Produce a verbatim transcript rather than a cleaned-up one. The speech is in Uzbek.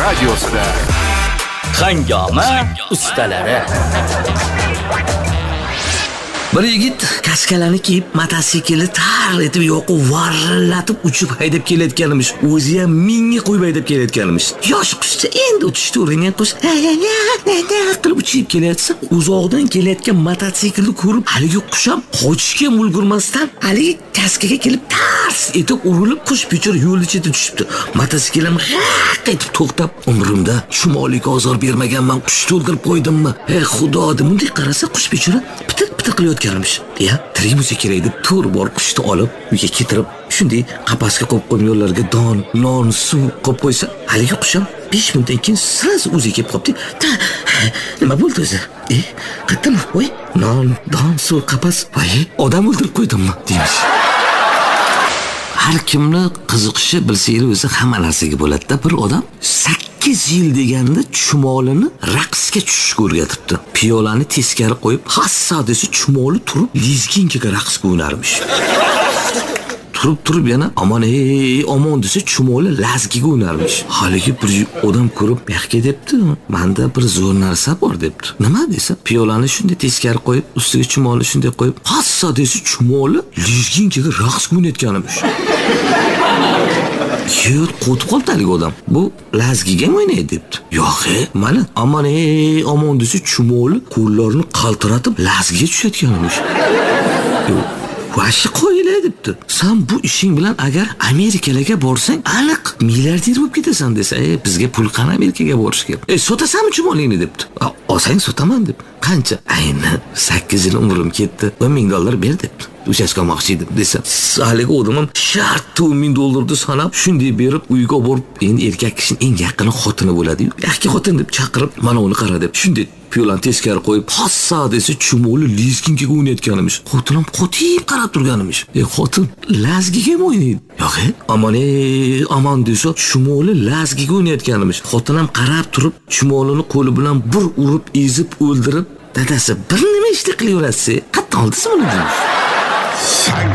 radiosida Hangoma ustalari. Bir yigit kaskalarni kiyib, mototsiklni tar etib yoqib varillatib uchib haydab kelayotganimiz. O'zi ham mingga qo'yib haydab kelayotganimiz. Yosh qushcha endi uchishni o'rgangan qush qilib uchib kelayotsa, uzoqdan kelayotgan mototsiklni ko'rib, haligi qush ham qochishga ulgurmasdan haligi kaskaga kelib tars etib urilib, qush pichir yo'lda chetga tushibdi. Mototsikl ham g'aq etib to'xtab, umrimda chumoliga ozor bermaganman, qushni o'ldirib qo'ydimmi? Ey xudo, bunday qarasa qush pichiri pitir pitir qilayotganmish. Ya, tirik bo'lsa kerak deb to'r bor qushni olib, uyga keltirib, shunday qafasga qo'yib qo'yib yo'llarga don, non, suv qo'yib qo'ysa, haligi qush ham besh minutdan keyin siraz o'ziga kelib qopti. Nima bo'ldi o'zi? E, qaytdimi? Voy, non, don, suv, qapas. Voy, odam o'ldirib qo'ydimmi? deymiz. Har kimni qiziqishi bilsangiz o'zi hamma narsaga bo'ladi-da. Bir odam sakkiz yil deganda chumolini raqsga tushishga o'rgatibdi. Piyolani teskari qo'yib, hassa desa chumoli turib, lizginkaga raqsga o'ynarmish. Turib turib yana aman ey omon desa chumoli lazgiga o'ynarmish. Haligi bir odam ko'rib, "Yaxga debdi, menda bir zo'r narsa bor" debdi. Nima desa, piyolani shunday teskari qo'yib, ustiga chumoli shunday qo'yib, hassa desa chumoli lizginkaga raqsga o'ynayotganimish. Yo'q, qo'tib qoldi haligi odam. Bu lazgiga o'ynaydi debdi. Yo'q, mana aman ey omon desa chumoli qo'llarini qaltiratib lazgiga tushayotganimish. Yo'q, vashi qo'yilay debdi. Sen bu ishing bilan agar Amerikalarga borsang, aniq milliarder bo'lib ketasan desa, "Ey, bizga pul qani Amerikaga borishga?" "Ey, sotasanmi chumolingni?" debdi. "Olsang sotaman" deb. "Qancha?" "Ayni sakkiz yil umrim ketdi. o'n ming dollar ber" debdi. Uchastka olmoqchi edim desa, haligi odam ham shart o'n ming dollarni sanab, shunday berib uyga borib, endi erkak kishining eng yaqin xotini bo'ladi-yu. "Yaxki xotin" deb chaqirib, "Mana uni qara" deb shunday piyolani teskari qo'yib, hassa desa chumoli lizginkaga o'ynayotganimish. Xotin ham qotib qarab turganimish. "Ey xotin, lazgiga o'ynaydi?" "Yo'q, aman ey, aman desa chumoli lazgiga o'ynayotganimish." Xotin ham qarab turib, chumolini qo'li bilan bir urib, ezib o'ldirib, "Dadasi, bir nima ishni qilaverasiz? Qattiq oldingizmi?" deydi.